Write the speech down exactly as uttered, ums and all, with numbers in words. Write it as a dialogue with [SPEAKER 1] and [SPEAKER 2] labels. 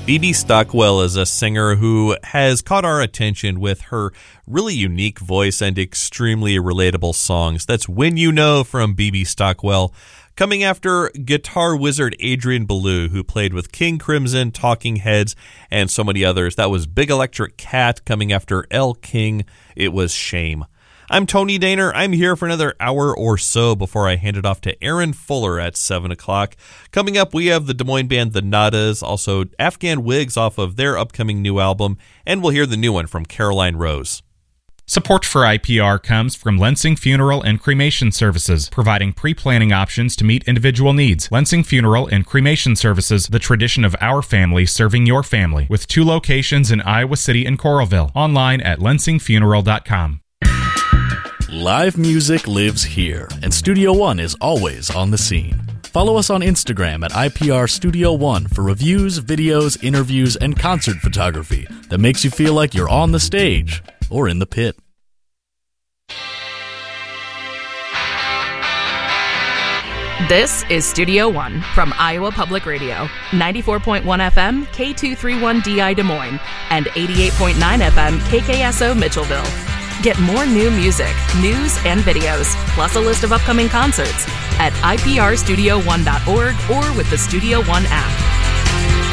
[SPEAKER 1] Bebe Stockwell is a singer who has caught our attention with her really unique voice and extremely relatable songs. That's When You Know from Bebe Stockwell, coming after guitar wizard Adrian Belew, who played with King Crimson, Talking Heads, and so many others. That was Big Electric Cat, coming after Elle King. It was Shame. I'm Tony Daner. I'm here for another hour or so before I hand it off to Aaron Fuller at seven o'clock. Coming up, we have the Des Moines band The Nadas, also Afghan Wigs off of their upcoming new album, and we'll hear the new one from Caroline Rose.
[SPEAKER 2] Support for I P R comes from Lensing Funeral and Cremation Services, providing pre-planning options to meet individual needs. Lensing Funeral and Cremation Services, the tradition of our family serving your family, with two locations in Iowa City and Coralville. Online at lensing funeral dot com.
[SPEAKER 3] Live music lives here, and Studio One is always on the scene. Follow us on Instagram at I P R Studio One for reviews, videos, interviews, and concert photography that makes you feel like you're on the stage or in the pit.
[SPEAKER 4] This is Studio One from Iowa Public Radio, ninety-four point one F M, K two thirty-one D I Des Moines, and eighty-eight point nine F M, K K S O Mitchellville. Get more new music, news, and videos, plus a list of upcoming concerts at I P R studio one dot org or with the Studio One app.